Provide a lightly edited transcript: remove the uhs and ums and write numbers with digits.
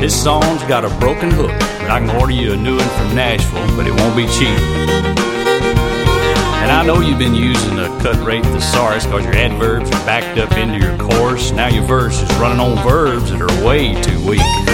This song's got a broken hook, but I can order you a new one from Nashville, but it won't be cheap. And I know you've been using a cut rate thesaurus because your adverbs are backed up into your chorus. Now your verse is running on verbs that are way too weak.